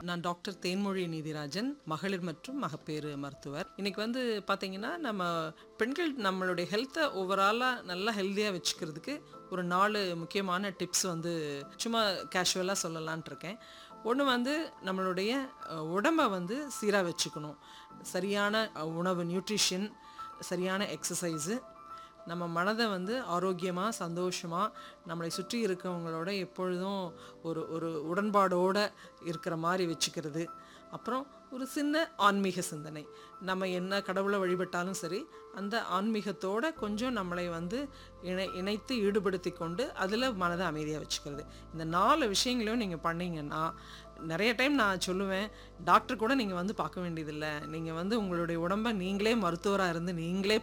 நான் டாக்டர் தேன்மொழி நீதிராஜன், மகளிர் மற்றும் மகப்பேறு மருத்துவர். இன்னைக்கு பார்த்தீங்கன்னா, நம்ம பெண்கள் நம்மளுடைய ஹெல்த்தை ஓவராலாக நல்லா ஹெல்த்தியாக வச்சுக்கிறதுக்கு ஒரு 4 முக்கியமான டிப்ஸ் சும்மா கேஷுவலாக சொல்லலான்ட்டு இருக்கேன். ஒன்று நம்மளுடைய உடம்பை சீராக வச்சுக்கணும். சரியான உணவு, நியூட்ரிஷன், சரியான எக்ஸசைஸு, நம்ம மனதை ஆரோக்கியமாக, சந்தோஷமாக, நம்மளை சுற்றி இருக்கவங்களோட எப்பொழுதும் ஒரு உடன்பாடோடு இருக்கிற மாதிரி வச்சுக்கிறது. அப்புறம் ஒரு சின்ன ஆன்மீக சிந்தனை. நம்ம என்ன கடவுளை வழிபட்டாலும் சரி, அந்த ஆன்மீகத்தோட கொஞ்சம் நம்மளை இணைத்து ஈடுபடுத்தி கொண்டு அதில் மனதை அமைதியாக வச்சுக்கிறது. இந்த 4 விஷயங்களையும் நீங்கள் பண்ணிங்கன்னா, நிறைய டைம் நான் சொல்லுவேன், டாக்டர் கூட நீங்கள் பார்க்க வேண்டியதில்லை. நீங்கள் உங்களுடைய உடம்பை நீங்களே மருத்துவராக இருந்து நீங்களே